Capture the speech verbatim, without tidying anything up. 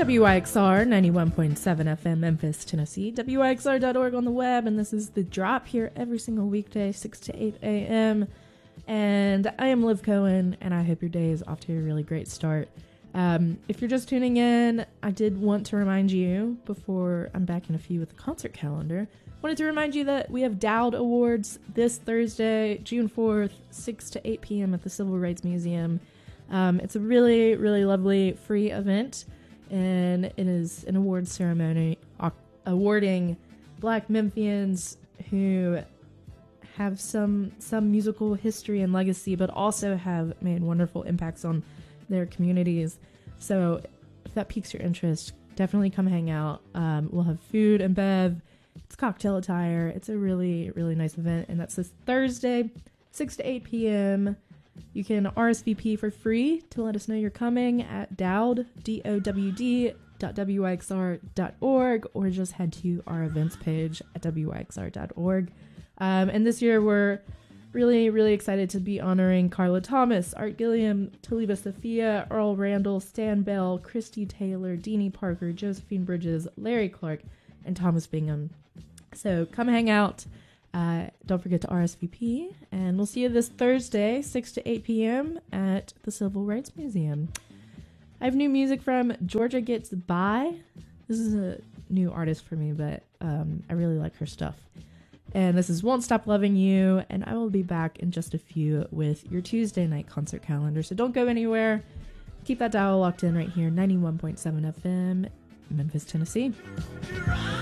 W I X R ninety-one point seven F M, Memphis, Tennessee. W I X R dot org on the web, and this is The Drop here every single weekday, six to eight a.m. And I am Liv Cohen, and I hope your day is off to a really great start. Um, if you're just tuning in, I did want to remind you, before I'm back in a few with the concert calendar, wanted to remind you that we have Dowd Awards this Thursday, June fourth, six to eight p.m. at the Civil Rights Museum. Um, it's a really, really lovely free event, and it is an awards ceremony awarding Black Memphians who have some some musical history and legacy, but also have made wonderful impacts on their communities. So if that piques your interest, definitely come hang out. Um, we'll have food and bev. It's cocktail attire. It's a really, really nice event, and that's this Thursday, six to eight p.m. You can R S V P for free to let us know you're coming at Dowd, D O W D, dot W I X R dot org, or just head to our events page at W I X R dot org. Um, and this year we're really, really excited to be honoring Carla Thomas, Art Gilliam, Taliba Sophia, Earl Randall, Stan Bell, Christy Taylor, Deanie Parker, Josephine Bridges, Larry Clark, and Thomas Bingham. So come hang out. Uh, don't forget to R S V P, and we'll see you this Thursday, six to eight p.m. at the Civil Rights Museum. I have new music from Georgia Gets By. This is a new artist for me, but um, I really like her stuff. And this is Won't Stop Loving You, and I will be back in just a few with your Tuesday night concert calendar. So don't go anywhere. Keep that dial locked in right here, ninety-one point seven F M, Memphis, Tennessee.